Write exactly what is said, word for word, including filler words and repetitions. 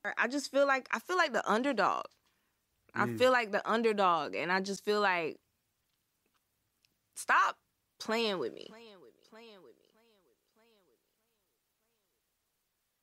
I just feel like I feel like the underdog. I Mm. feel like the underdog, and I just feel like stop playing with me. Playing with me. Playing